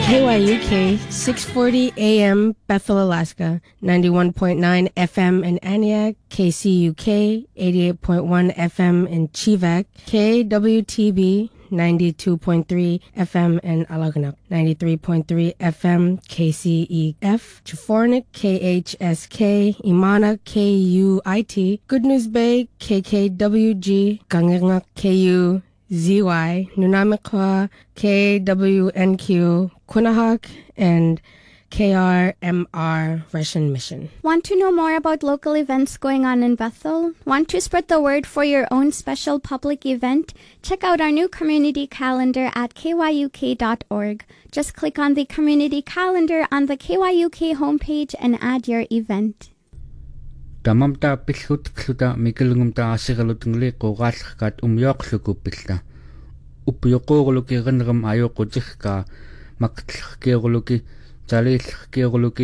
KYUK 640 AM Bethel, Alaska, 91.9 FM in Aniak, KCUK 88.1 FM in Chivak, KWTB 92.3 FM in Alagnak, 93.3 FM KCEF, Chafornik KHSK, Imana KUIT, Good News Bay KKWG, Gangangak KU ZY, Nunamikwa, KWNQ, Quinahawk, and KRMR Russian Mission. Want to know more about local events going on in Bethel? Want to spread the word for your own special public event? Check out our new community calendar at kyuk.org. Just click on the community calendar on the KYUK homepage and add your event. Tamamta pilhut mikelungumta asigalutngli qoqallqat umyoqlukupilla upyoqoqluki qinram ayoqutihka maqtlqkeeqluki talillqkeeqluki